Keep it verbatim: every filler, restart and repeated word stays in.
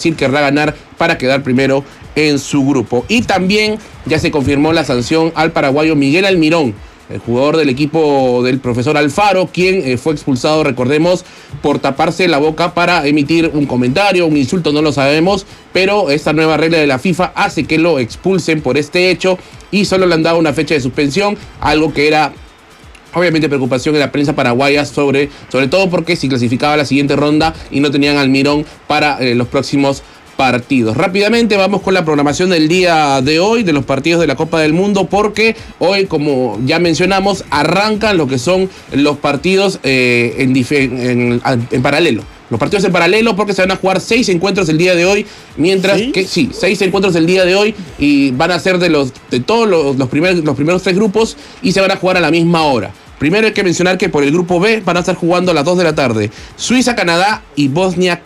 Brasil querrá ganar para quedar primero en su grupo. Y también ya se confirmó la sanción al paraguayo Miguel Almirón, el jugador del equipo del profesor Alfaro, quien eh, fue expulsado, recordemos, por taparse la boca para emitir un comentario, un insulto, no lo sabemos, pero esta nueva regla de la FIFA hace que lo expulsen por este hecho y solo le han dado una fecha de suspensión, algo que era obviamente preocupación en la prensa paraguaya, sobre, sobre todo porque si clasificaba la siguiente ronda y no tenían Almirón para eh, los próximos partidos. Rápidamente vamos con la programación del día de hoy de los partidos de la Copa del Mundo, porque hoy, como ya mencionamos, arrancan lo que son los partidos eh, en, en, en paralelo. Los partidos en paralelo, porque se van a jugar seis encuentros el día de hoy, mientras ¿Sí? que sí, seis encuentros el día de hoy, y van a ser de los de todos los, los, primeros, los primeros tres grupos, y se van a jugar a la misma hora. Primero hay que mencionar que por el grupo B van a estar jugando a las dos de la tarde Suiza, Canadá y Bosnia.